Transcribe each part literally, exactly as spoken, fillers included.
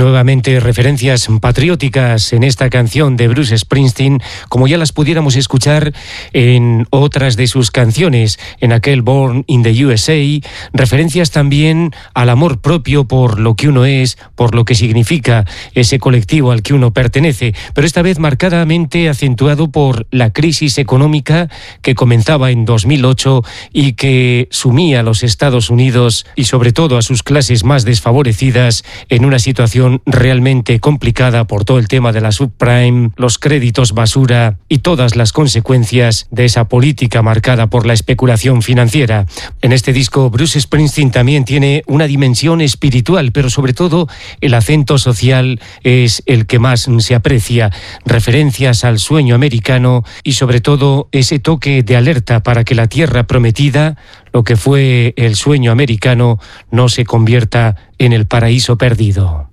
Nuevamente referencias patrióticas en esta canción de Bruce Springsteen, como ya las pudiéramos escuchar en otras de sus canciones, en aquel Born in the U S A, referencias también al amor propio por lo que uno es, por lo que significa ese colectivo al que uno pertenece, pero esta vez marcadamente acentuado por la crisis económica que comenzaba en dos mil ocho y que sumía a los Estados Unidos y sobre todo a sus clases más desfavorecidas en una situación realmente complicada por todo el tema de la subprime, los créditos basura y todas las consecuencias de esa política marcada por la especulación financiera. En este disco Bruce Springsteen también tiene una dimensión espiritual, pero sobre todo el acento social es el que más se aprecia, referencias al sueño americano y sobre todo ese toque de alerta para que la tierra prometida, lo que fue el sueño americano, no se convierta en el paraíso perdido.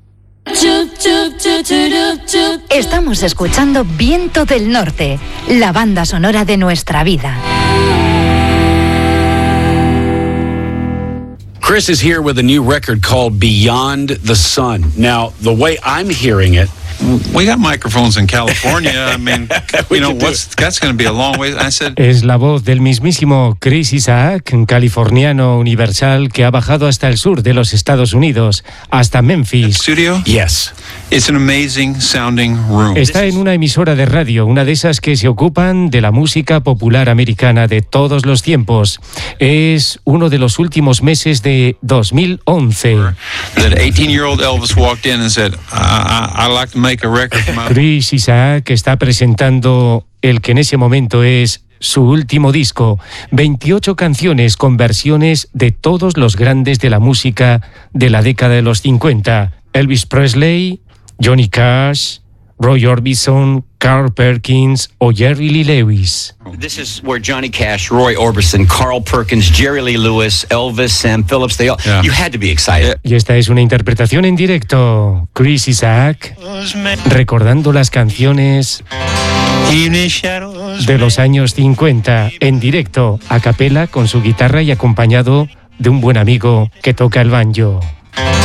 Estamos escuchando Viento del Norte, la banda sonora de nuestra vida. Chris is here with a new record called Beyond the Sun. Now, the way I'm hearing it, we got microphones in California. I mean, you know, what's that's going to be a long way. I said. Es la voz del mismísimo Chris Isaak, californiano universal que ha bajado hasta el sur de los Estados Unidos, hasta Memphis. Studio? Yes. It's an amazing sounding room. Está en una emisora de radio, una de esas que se ocupan de la música popular americana de todos los tiempos. Es uno de los últimos meses de dos mil once. That eighteen-year-old Elvis walked in and said, I, I, I like to make a record for my... Chris Isaak está presentando el que en ese momento es su último disco, veintiocho canciones con versiones de todos los grandes de la música de la década de los cincuenta. Elvis Presley, Johnny Cash, Roy Orbison, Carl Perkins o Jerry Lee Lewis. This is where Johnny Cash, Roy Orbison, Carl Perkins, Jerry Lee Lewis, Elvis, Sam Phillips, they all, yeah. You had to be excited. Y esta es una interpretación en directo. Chris Isaak recordando las canciones de los años cincuenta en directo, a capela con su guitarra y acompañado de un buen amigo que toca el banjo.